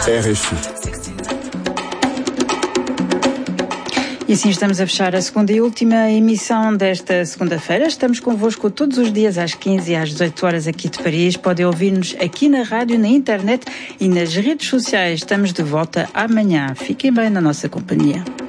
RFI. E assim estamos a fechar a segunda e última emissão desta segunda-feira. Estamos convosco todos os dias às 15 e às 18 horas aqui de Paris. Podem ouvir-nos aqui na rádio, na internet e nas redes sociais. Estamos de volta amanhã. Fiquem bem na nossa companhia.